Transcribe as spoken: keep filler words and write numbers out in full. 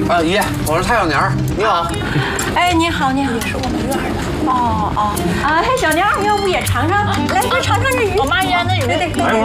啊，姨，我是蔡小年，你好。 哎，你好，你好，也是我们院的。哦哦，啊，嘿，小年，要不也尝尝？来，快尝尝这鱼。 我妈腌的鱼。 对对对。